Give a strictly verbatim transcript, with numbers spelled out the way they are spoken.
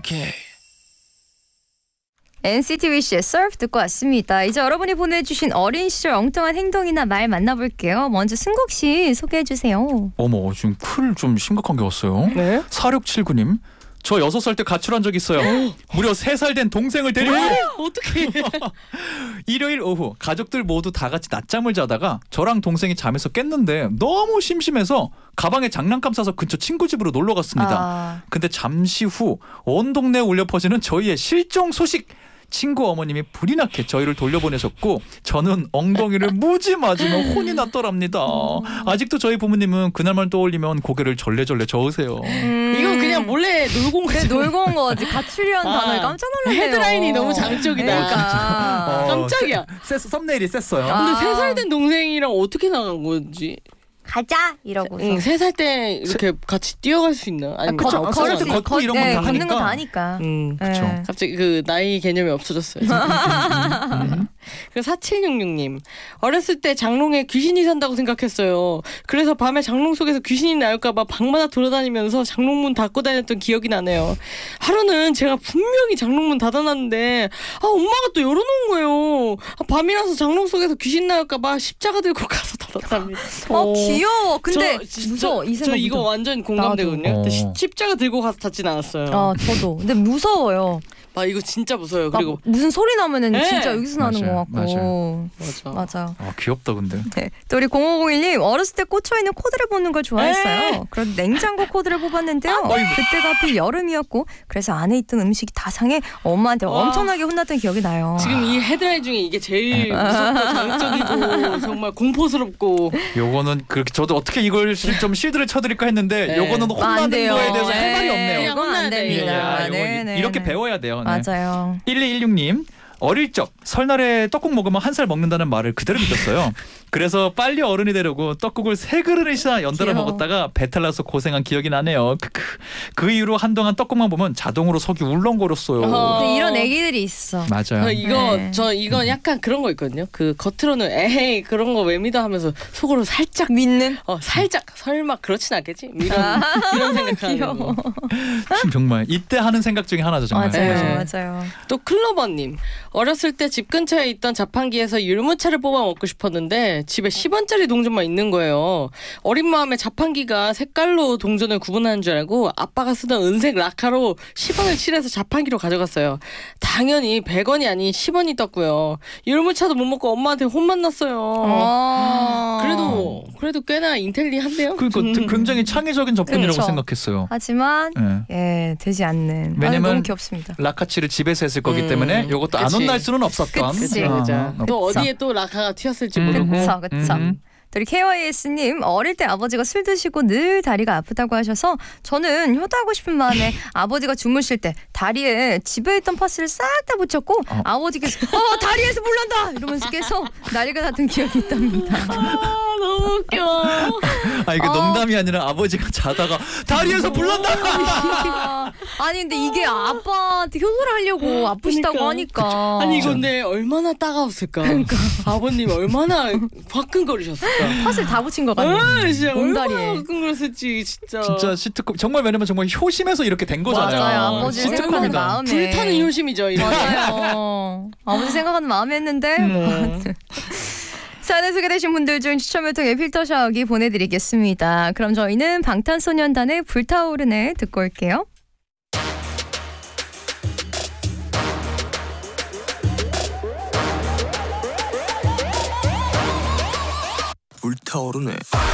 오케이. 엔시티 위시의 Surf 듣고 왔습니다. 이제 여러분이 보내주신 어린 시절 엉뚱한 행동이나 말 만나볼게요. 먼저 승국 씨 소개해주세요. 어머, 지금 풀 좀 심각한 게 왔어요. 네? 사육칠구 님. 저 여섯 살 때 가출한 적 있어요. 무려 세 살 된 동생을 데리고. 어떻게? 일요일 오후 가족들 모두 다 같이 낮잠을 자다가 저랑 동생이 잠에서 깼는데 너무 심심해서 가방에 장난감 싸서 근처 친구 집으로 놀러 갔습니다. 아... 근데 잠시 후 온 동네에 울려 퍼지는 저희의 실종 소식. 친구 어머님이 불이 나게 저희를 돌려보내셨고 저는 엉덩이를 무지 맞으며 혼이 났더랍니다. 아직도 저희 부모님은 그날만 떠올리면 고개를 절레절레 저으세요. 음... 이거 그냥 몰래 놀고 온 거지. 놀고 온 거지. 가출이라는 아, 단어에 깜짝 놀랐네요. 헤드라인이 너무 장적이다. 그러니까. 어, 깜짝이야. 세, 세, 썸네일이 셌어요. 아. 근데 세 살 된 동생이랑 어떻게 나간 거지? 가자 이러고서. 응, 세 살 때 이렇게 같이 뛰어갈 수 있나? 아니면 거, 그쵸. 걸을 수 걷고 걷- 이런 네, 건다 걷는 건 다 하니까. 하니까. 음, 네. 그쵸. 갑자기 그 나이 개념이 없어졌어요. 그 사칠육육 님. 어렸을 때 장롱에 귀신이 산다고 생각했어요. 그래서 밤에 장롱 속에서 귀신이 나올까봐 방마다 돌아다니면서 장롱문 닫고 다녔던 기억이 나네요. 하루는 제가 분명히 장롱문 닫아놨는데 아 엄마가 또 열어놓은 거예요. 아, 밤이라서 장롱 속에서 귀신 나올까봐 십자가 들고 가서 닫았답니다. 어 귀여워. 근데 저, 진짜, 무서워. 이 저 생각 이거 무서워. 완전 공감되거든요. 나도. 근데 어. 시- 십자가 들고 가서 닫진 않았어요. 아 저도. 근데 무서워요. 아 이거 진짜 무서워요. 막 그리고 무슨 소리 나면은 네. 진짜 여기서 나는 맞아요. 것 같고. 맞아. 맞아요. 아, 귀엽다 근데. 네. 또 우리 공오공일 님 어렸을 때 꽂혀 있는 코드를 보는 걸 좋아했어요. 에이. 그런 냉장고 코드를 뽑았는데요. 아, 그때가 하필 여름이었고 그래서 안에 있던 음식이 다 상해 엄마한테 와. 엄청나게 혼났던 기억이 나요. 지금 이 헤드라인 중에 이게 제일 무섭고 자극적이고 정말 공포스럽고. 요거는 그렇게 저도 어떻게 이걸 실, 좀 실드를 쳐드릴까 했는데 네. 요거는 안 혼나는 돼요. 거에 대해서 네. 할 말이 없네요. 그냥 이건 안 혼나야 돼. 됩니다. 예, 요거 네, 네, 이렇게 네. 배워야 돼요. 네. 맞아요. 일이일육 님. 어릴 적 설날에 떡국 먹으면 한 살 먹는다는 말을 그대로 믿었어요. 그래서 빨리 어른이 되려고 떡국을 세 그릇이나 연달아 귀여워. 먹었다가 배탈 나서 고생한 기억이 나네요. 크크. 그 이후로 한동안 떡국만 보면 자동으로 속이 울렁거렸어요. 어허. 근데 이런 애기들이 있어. 맞아요. 저 이거 네. 저 이건 약간 그런 거 있거든요. 그 겉으로는 에헤이 그런 거 왜 믿어 하면서 속으로 살짝 믿는. 어 살짝 설마 그렇진 않겠지? 이런 이런 생각하는 귀여워. 거. 정말 이때 하는 생각 중에 하나죠. 정말. 맞아요, 네. 맞아요. 또 클로버님 어렸을 때 집 근처에 있던 자판기에서 율무차를 뽑아 먹고 싶었는데 집에 십 원짜리 동전만 있는 거예요. 어린 마음에 자판기가 색깔로 동전을 구분하는 줄 알고 아빠가 쓰던 은색 라카로 십 원을 칠해서 자판기로 가져갔어요. 당연히 백 원이 아닌 십 원이 떴고요. 율무차도 못 먹고 엄마한테 혼만 났어요. 아. 그래도 그래도 꽤나 인텔리한데요. 그러니까 음. 굉장히 창의적인 접근이라고 그렇죠. 생각했어요. 하지만 예. 예 되지 않는. 왜냐면 아유, 너무 귀엽습니다. 라카치를 집에서 했을 거기 음, 때문에 이것도 안 그치. 혼날 수는 없었던. 그치. 아, 그죠. 아, 또 그쵸. 어디에 또 라카가 튀었을지 음. 모르고. 그쵸 그쵸. 음. 또 우리 케이와이에스님 어릴 때 아버지가 술 드시고 늘 다리가 아프다고 하셔서 저는 효도하고 싶은 마음에 아버지가 주무실 때 다리에 집에 있던 파스를 싹 다 붙였고 어. 아버지께서 어 다리에서 물 난다 이러면서 깨서 다리가 닿은 기억이 있답니다. 아 너무 웃겨. 아 이게 어. 농담이 아니라 아버지가 자다가 다리에서 불난다. 아, 아니 근데 이게 아빠한테 효도를 하려고 아프시다고 그러니까. 하니까. 아니 이거 근데 얼마나 따가웠을까. 그러니까. 아버님 얼마나 화끈거리셨을까. 파스를 다 붙인 것 같네. 아 진짜 얼마나 몸다리에. 화끈거렸을지 진짜. 진짜 시트콤 정말 왜냐면 정말 효심에서 이렇게 된 거잖아요. 맞아요. 아버지 생각하는 시트콤이다. 마음에. 불타는 효심이죠. 이런 거. 맞아요. 아버지 생각하는 마음에 했는데 네. 사연에 소개되신 분들 중 추첨을 통해 필터 샤워기 보내드리겠습니다. 그럼 저희는 방탄소년단의 불타오르네 듣고 올게요. 불타오르네.